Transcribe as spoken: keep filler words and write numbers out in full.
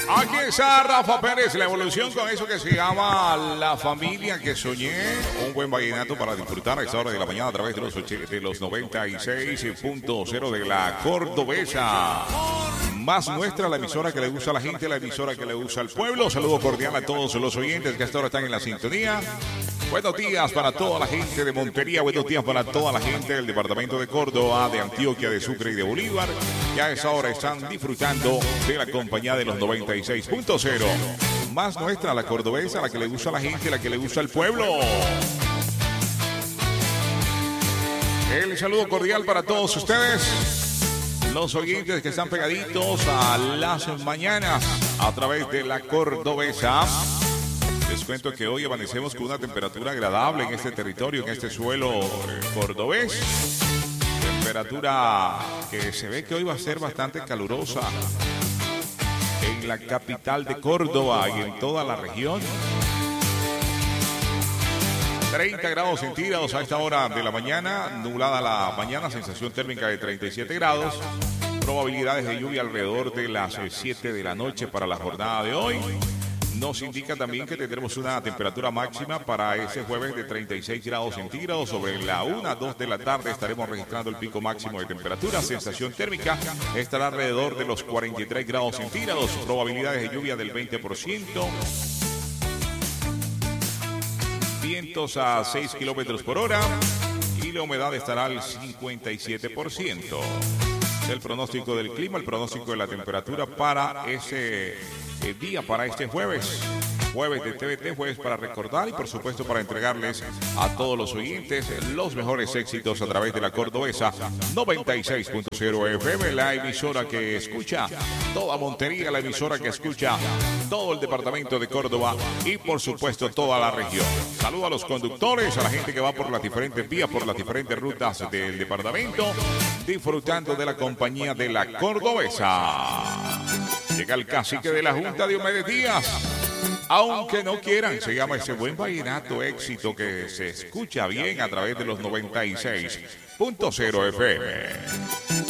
Aquí está Rafa Pérez, la evolución con eso que se llama La Familia que Soñé. Un buen vallenato para disfrutar a esta hora de la mañana a través de los, de los noventa y seis punto cero de la Cordobesa. Más nuestra, la emisora que le gusta a la gente, la emisora que le gusta al pueblo. Saludo cordial a todos los oyentes que hasta ahora están en la sintonía. Buenos días para toda la gente de Montería, buenos días para toda la gente del departamento de Córdoba, de Antioquia, de Sucre y de Bolívar, que a esa hora están disfrutando de la compañía de los noventa y seis punto cero. Más nuestra, la cordobesa, la que le gusta a la gente, la que le gusta al pueblo. El saludo cordial para todos ustedes, los oyentes que están pegaditos a las mañanas a través de la Cordobesa. Les cuento que hoy amanecemos con una temperatura agradable en este territorio, en este suelo cordobés. Temperatura que se ve que hoy va a ser bastante calurosa en la capital de Córdoba y en toda la región. treinta grados centígrados a esta hora de la mañana, nublada la mañana, sensación térmica de treinta y siete grados. Probabilidades de lluvia alrededor de las siete de la noche para la jornada de hoy. Nos indica también que tendremos una temperatura máxima para ese jueves de treinta y seis grados centígrados. Sobre la una, dos de la tarde estaremos registrando el pico máximo de temperatura. Sensación térmica estará alrededor de los cuarenta y tres grados centígrados. Probabilidades de lluvia del veinte por ciento. Vientos a seis kilómetros por hora. Y la humedad estará al cincuenta y siete por ciento. El pronóstico del clima, el pronóstico de la temperatura para ese el día, para este jueves, jueves de T V T, jueves para recordar y por supuesto para entregarles a todos los oyentes los mejores éxitos a través de la Cordobesa noventa y seis punto cero F M, la emisora que escucha toda Montería, la emisora que escucha todo el departamento de Córdoba y por supuesto toda la región. Saludo a los conductores, a la gente que va por las diferentes vías, por las diferentes rutas del departamento, disfrutando de la compañía de la Cordobesa. Llega el cacique de la Junta, Diomedes Díaz. Aunque no quieran, se llama ese buen vallenato éxito que se escucha bien a través de los noventa y seis punto cero F M.